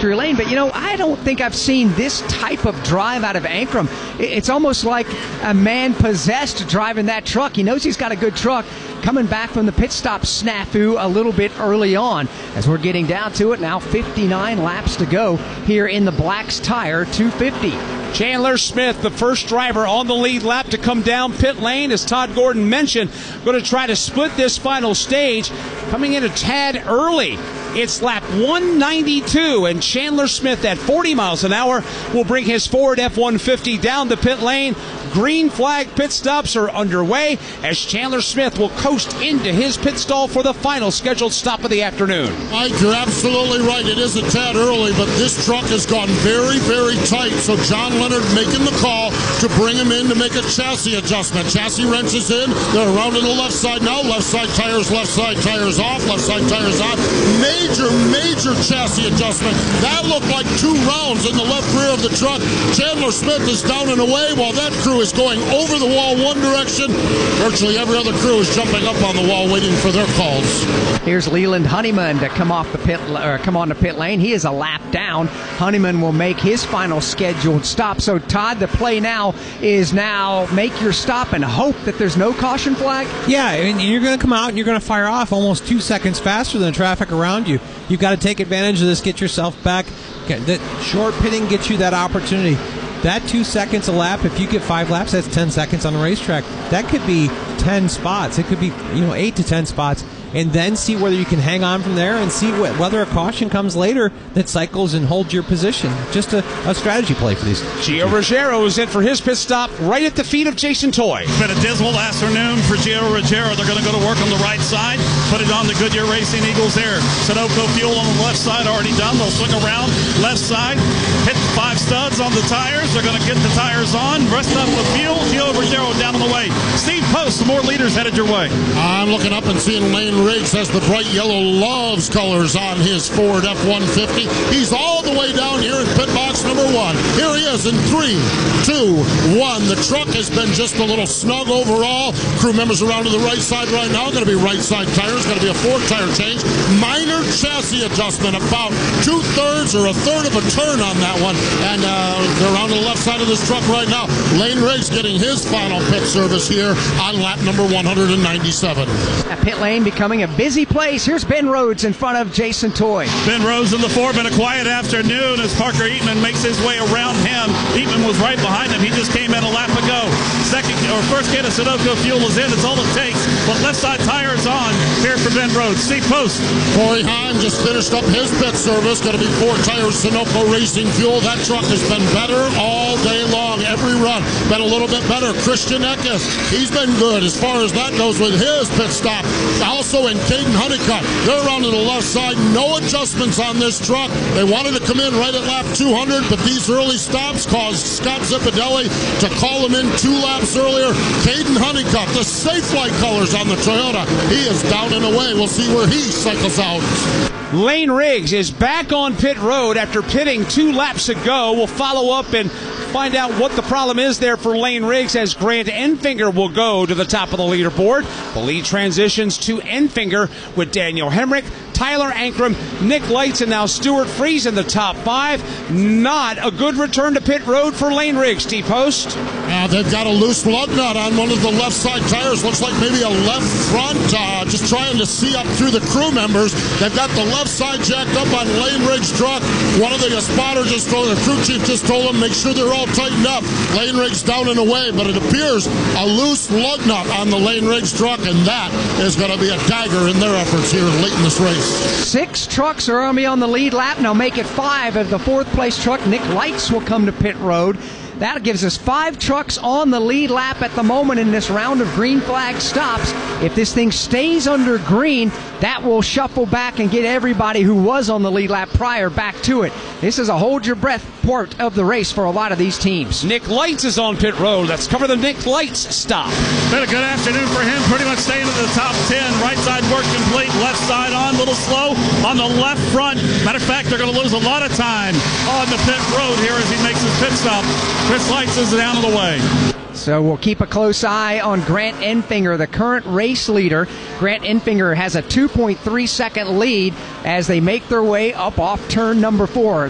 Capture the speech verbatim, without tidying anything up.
victory lane. But, you know, I don't think I've seen this type of drive out of Ankrum. It's almost like a man possessed driving that truck. He knows he's got a good truck. Coming back from the pit stop snafu a little bit early on. As we're getting down to it now, fifty-nine laps to go here in the Black's Tire two fifty. Chandler Smith, the first driver on the lead lap to come down pit lane, as Todd Gordon mentioned, going to try to split this final stage, coming in a tad early. It's lap one ninety-two, and Chandler Smith at forty miles an hour will bring his Ford F one fifty down the pit lane. Green flag pit stops are underway as Chandler Smith will coast into his pit stall for the final scheduled stop of the afternoon. Mike, you're absolutely right. It is a tad early, but this truck has gone very, very tight. So John Leonard making the call to bring him in to make a chassis adjustment. Chassis wrenches in. They're around to the left side now. Left side tires, left side tires off. Left side tires on. Major, major chassis adjustment. That looked like two rounds in the left rear of the truck. Chandler Smith is down and away while that crew is going over the wall one direction. Virtually every other crew is jumping up on the wall waiting for their calls. Here's Leland Honeyman to come off the pit or come on the pit lane. He is a lap down. Honeyman will make his final scheduled stop. So Todd, the play now is now make your stop and hope that there's no caution flag. Yeah, and you're going to come out and you're going to fire off almost two seconds faster than the traffic around you. You've got to take advantage of this, get yourself back. That short pitting gets you that opportunity. That two seconds a lap, if you get five laps, that's ten seconds on the racetrack. That could be ten spots. It could be, you know, eight to ten spots. And then see whether you can hang on from there and see wh- whether a caution comes later that cycles and holds your position. Just a, a strategy play for these. Gio Ruggiero is in for his pit stop right at the feet of Jason Toy. It's been a dismal afternoon for Gio Ruggiero. They're going to go to work on the right side, put it on the Goodyear Racing Eagles there. Sunoco fuel on the left side already done. They'll swing around left side, hit five studs on the tires. They're going to get the tires on, rest up the fuel. Gio Ruggiero down on the way. Steve Post, some more leaders headed your way. I'm looking up and seeing Lane Riggs has the bright yellow Loves colors on his Ford F one fifty. He's all the way down here in pit box number one. Here he is in three, two, one. The truck has been just a little snug overall. Crew members around to the right side right now. Going to be right side tires. Going to be a Ford tire change. Minor chassis adjustment, about two-thirds or a third of a turn on that one. And uh, they're around to the left side of this truck right now. Lane Riggs getting his final pit service here on lap number one ninety-seven. A pit lane becoming a busy place. Here's Ben Rhodes in front of Jason Toy. Ben Rhodes in the four. Been a quiet afternoon as Parker Eatman makes his way around him. Eatman was right behind him. He just came in a lap ago. Second or first can of Sunoco fuel is in. It's all it takes. But left side tires on here for Ben Rhodes. Steve Post. Corey Heim just finished up his pit service. Going to be four tires Sunoco Racing fuel. That truck has been better all day long. Every run been a little bit better. Christian Eckes, he's been good as far as that goes with his pit stop. Also in Caden Honeycutt, they're around to the left side. No adjustments on this truck. They wanted to come in right at lap two hundred, but these early stops caused Scott Zipadelli to call him in two laps earlier. Caden Honeycutt, the safe light colors on the Toyota. He is down and away. We'll see where he cycles out. Lane Riggs is back on pit road after pitting two laps ago. We'll follow up and find out what the problem is there for Lane Riggs as Grant Enfinger will go to the top of the leaderboard. The lead transitions to Enfinger with Daniel Hemrick, Tyler Ankrum, Nick Lights, and now Stuart Freeze in the top five. Not a good return to pit road for Lane Riggs, T-Post. Uh, they've got a loose lug nut on one of the left side tires. Looks like maybe a left front, uh, just trying to see up through the crew members. They've got the left side jacked up on Lane Riggs' truck. One of the uh, spotter just told, the crew chief just told them, make sure they're all tightened up. Lane Riggs down and away, but it appears a loose lug nut on the Lane Riggs truck, and that is going to be a dagger in their efforts here late in this race. Six trucks are going to be on the lead lap. Now make it five of the fourth place truck. Nick Lights will come to pit road. That gives us five trucks on the lead lap at the moment in this round of green flag stops. If this thing stays under green, that will shuffle back and get everybody who was on the lead lap prior back to it. This is a hold your breath part of the race for a lot of these teams. Nick Lights is on pit road. Let's cover the Nick Lights stop. Been a good afternoon for him. Pretty much staying in the top ten. Right side work complete. Left side on. A little slow on the left front. Matter of fact, they're going to lose a lot of time on the pit road here as he makes his pit stop. Chris Lights is down of the way. So we'll keep a close eye on Grant Enfinger, the current race leader. Grant Enfinger has a two point three second lead as they make their way up off turn number four.